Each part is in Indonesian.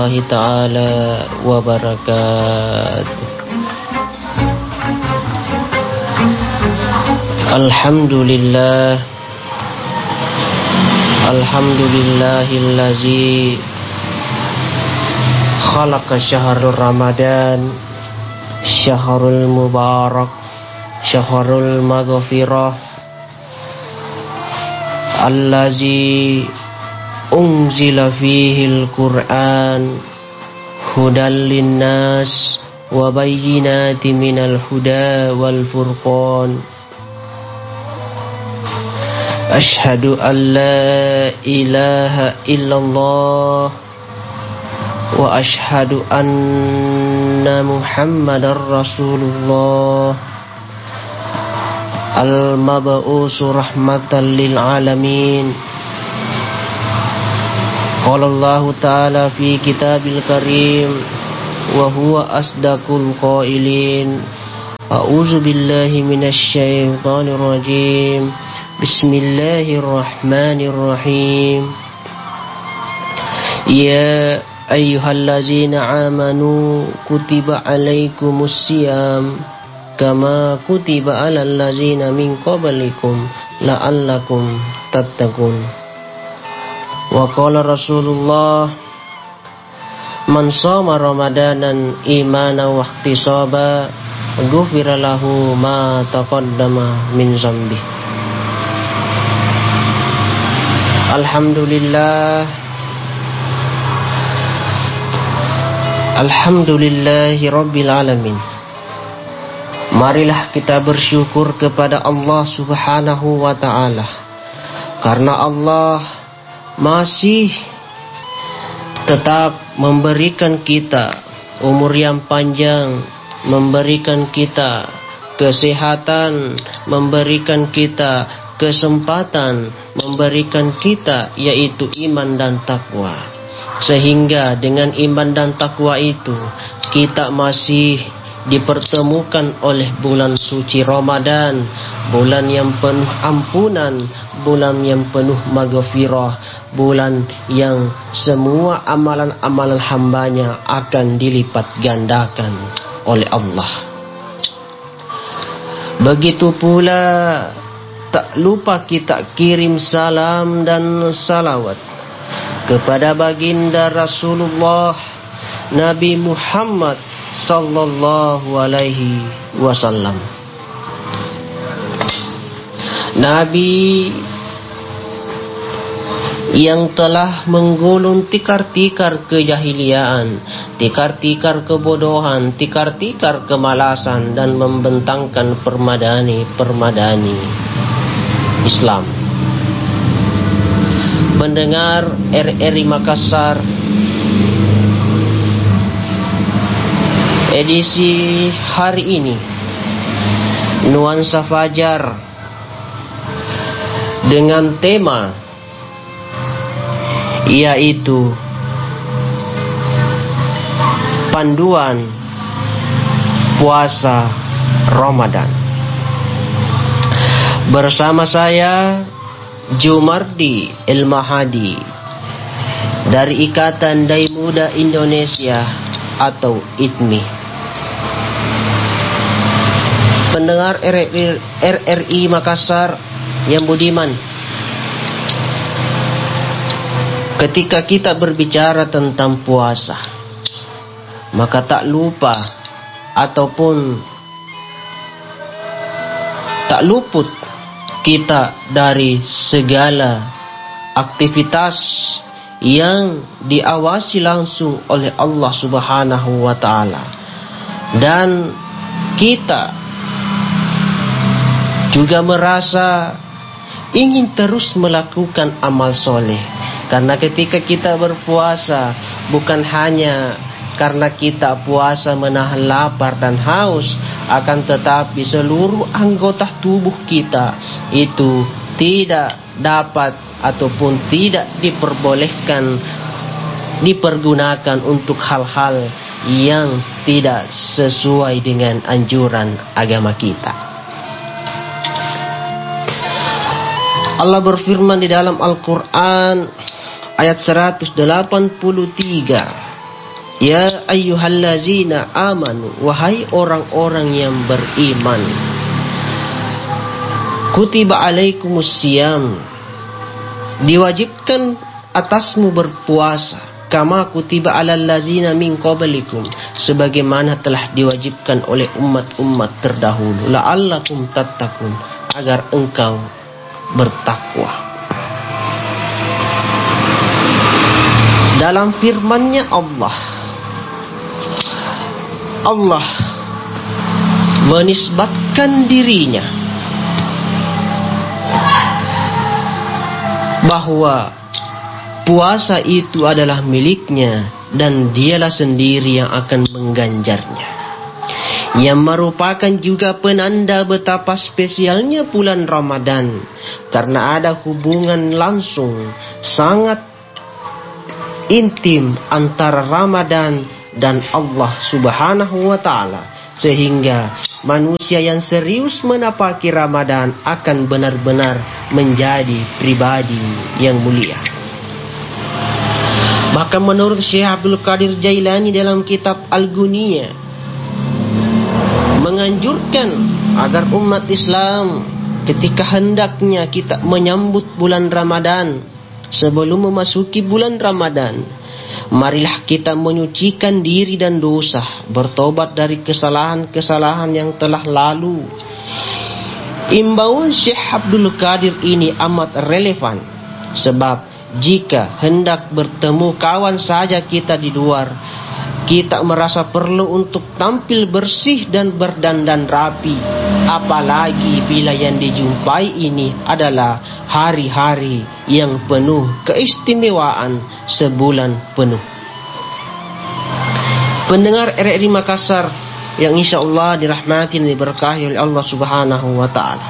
الله تعالى وبركاته. الحمد لله الذي خلق شهر رمضان شهر المبارك شهر المغفرة الذي أنزل فيه القرآن هدى للناس وبينات من الهدى والفرقان. أشهد أن لا إله إلا الله وأشهد أن محمد رسول الله المبعوث رحمة للعالمين. قال الله تعالى في كتاب الكريم وهو أصدق القائلين أعوذ بالله من الشيطان الرجيم بسم الله الرحمن الرحيم. يا أيها الذين آمنوا كتب عليكم الصيام كما كتب على الذين من قبلكم لعلكم تتقون. وقال رسول الله من صام رمضانا إيمانا واحتسابا غفر له ما تقدم من ذنبه. Alhamdulillahi Rabbil Alamin. Marilah kita bersyukur kepada Allah Subhanahu wa ta'ala, karena Allah masih tetap memberikan kita umur yang panjang, memberikan kita kesehatan, memberikan kita kesempatan, memberikan kita yaitu iman dan takwa. Sehingga dengan iman dan takwa itu kita masih dipertemukan oleh bulan suci Ramadan, bulan yang penuh ampunan, bulan yang penuh maghfirah, bulan yang semua amalan-amalan hambanya akan dilipat gandakan oleh Allah. Begitu pula tak lupa kita kirim salam dan salawat kepada baginda Rasulullah Nabi Muhammad sallallahu alaihi wasallam. Nabi yang telah menggulung tikar-tikar kejahiliaan, tikar-tikar kebodohan, tikar-tikar kemalasan dan membentangkan permadani Islam. Pendengar RRI Makassar, edisi hari ini Nuansa Fajar dengan tema yaitu panduan puasa Ramadan. Bersama saya Jumardi El-Mahadi dari Ikatan Dai Muda Indonesia atau IDMI. Pendengar RRI Makassar yang budiman, ketika kita berbicara tentang puasa, maka tak lupa ataupun tak luput kita dari segala aktivitas yang diawasi langsung oleh Allah Subhanahu wa ta'ala. Dan kita juga merasa ingin terus melakukan amal soleh. Karena ketika kita berpuasa bukan hanya karena kita puasa menahan lapar dan haus, akan tetapi seluruh anggota tubuh kita itu tidak dapat ataupun tidak dipergunakan untuk hal-hal yang tidak sesuai dengan anjuran agama kita. Allah berfirman di dalam Al-Quran ayat 183, Ya ayyuhallazina amanu, wahai orang-orang yang beriman, kutiba alaikumusiyam, diwajibkan atasmu berpuasa, kama kutiba alal lazina min qablikum, sebagaimana telah diwajibkan oleh umat-umat terdahulu, la'allakum tattaqun, agar engkau bertakwa. Dalam firman-Nya Allah menisbatkan dirinya bahwa puasa itu adalah miliknya dan dialah sendiri yang akan mengganjarnya, yang merupakan juga penanda betapa spesialnya bulan Ramadan, karena ada hubungan langsung sangat intim antara Ramadan dan Allah Subhanahu wa ta'ala, sehingga manusia yang serius menapaki Ramadan akan benar-benar menjadi pribadi yang mulia. Bahkan menurut Syekh Abdul Qadir Jailani dalam kitab Al-Ghuniyah menganjurkan agar umat Islam ketika hendaknya kita menyambut bulan Ramadan, sebelum memasuki bulan Ramadan, marilah kita menyucikan diri dan dosa, bertobat dari kesalahan-kesalahan yang telah lalu. Imbauan Syekh Abdul Qadir ini amat relevan, sebab jika hendak bertemu kawan saja kita di luar, kita merasa perlu untuk tampil bersih dan berdandan rapi, apalagi bila yang dijumpai ini adalah hari-hari yang penuh keistimewaan sebulan penuh. Pendengar RRI Makassar yang insya Allah dirahmati dan diberkahi oleh Allah Subhanahu wa ta'ala,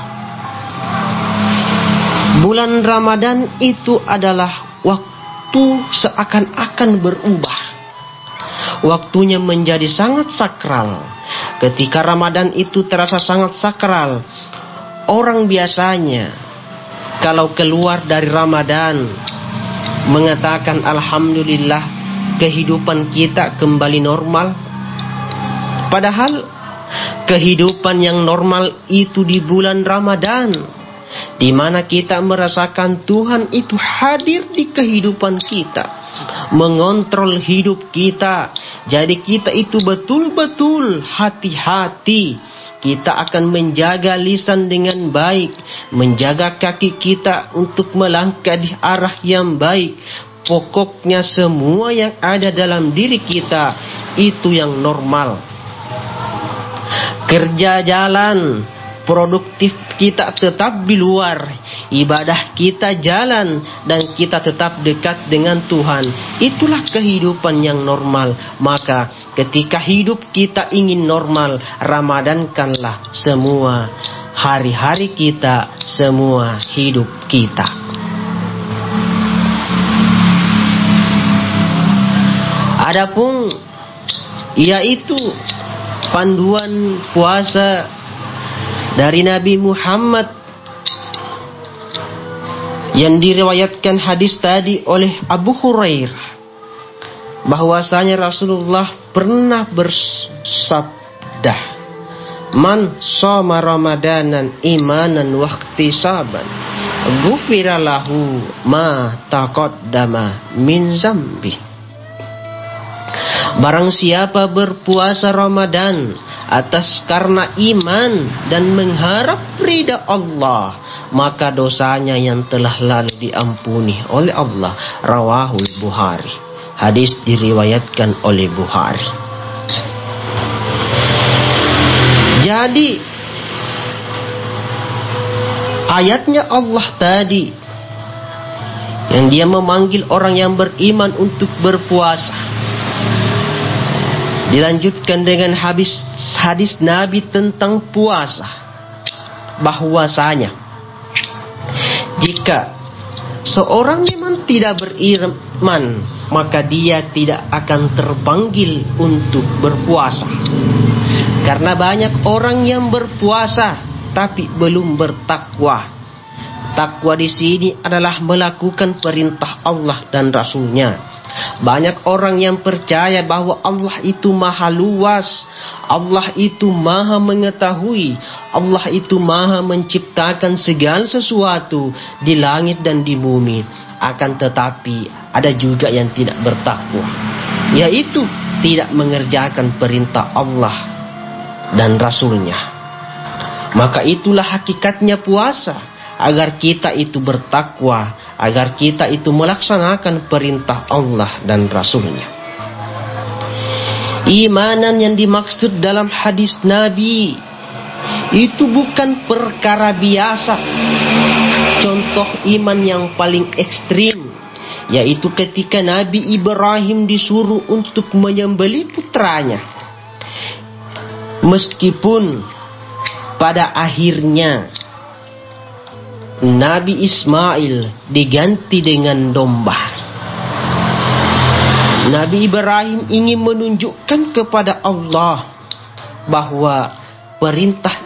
bulan Ramadan itu adalah waktu seakan-akan berubah. Waktunya menjadi sangat sakral. Ketika Ramadan itu terasa sangat sakral, orang biasanya kalau keluar dari Ramadan mengatakan alhamdulillah, kehidupan kita kembali normal. Padahal kehidupan yang normal itu di bulan Ramadan, di mana kita merasakan Tuhan itu hadir di kehidupan kita, mengontrol hidup kita. Jadi kita itu betul-betul hati-hati. Kita akan menjaga lisan dengan baik, menjaga kaki kita untuk melangkah di arah yang baik. Pokoknya semua yang ada dalam diri kita itu yang normal. Kerja jalan, produktif kita tetap di luar, ibadah kita jalan, dan kita tetap dekat dengan Tuhan. Itulah kehidupan yang normal. Maka ketika hidup kita ingin normal, ramadankanlah semua hari-hari kita, semua hidup kita. Adapun yaitu panduan puasa dari Nabi Muhammad yang diriwayatkan hadis tadi oleh Abu Hurairah, bahwasanya Rasulullah pernah bersabda, "Man shoma Ramadanan imanan wa ihtisaban, ghufira lahu ma taqaddama min zambi." Barang siapa berpuasa Ramadan atas karena iman dan mengharap ridha Allah, maka dosanya yang telah lalu diampuni oleh Allah. Rawahul Bukhari. Hadis diriwayatkan oleh Bukhari. Jadi ayatnya Allah tadi yang dia memanggil orang yang beriman untuk berpuasa, dilanjutkan dengan hadis Nabi tentang puasa, bahwasanya jika seorang memang tidak beriman, maka dia tidak akan terpanggil untuk berpuasa. Karena banyak orang yang berpuasa tapi belum bertakwa. Takwa di sini adalah melakukan perintah Allah dan Rasul-Nya, Banyak orang yang percaya bahwa Allah itu maha luas, Allah itu maha mengetahui, Allah itu maha menciptakan segala sesuatu di langit dan di bumi. Akan tetapi ada juga yang tidak bertakwa, yaitu tidak mengerjakan perintah Allah dan Rasulnya. Maka itulah hakikatnya puasa, agar kita itu bertakwa, agar kita itu melaksanakan perintah Allah dan Rasulnya. Imanan yang dimaksud dalam hadis Nabi itu bukan perkara biasa. Contoh iman yang paling ekstrim, yaitu ketika Nabi Ibrahim disuruh untuk menyembelih putranya. Meskipun pada akhirnya Nabi Ismail diganti dengan domba. Nabi Ibrahim ingin menunjukkan kepada Allah bahwa perintah